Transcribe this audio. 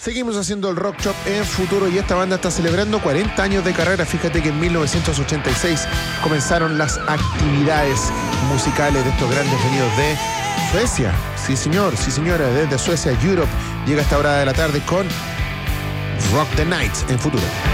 Seguimos haciendo el Rock Shop en Futuro y esta banda está celebrando 40 años de carrera. Fíjate que en 1986 comenzaron las actividades musicales de estos grandes venidos de Suecia. Sí, señor, sí, señora, desde Suecia, Europe. Llega a esta hora de la tarde con Rock the Night en Futuro.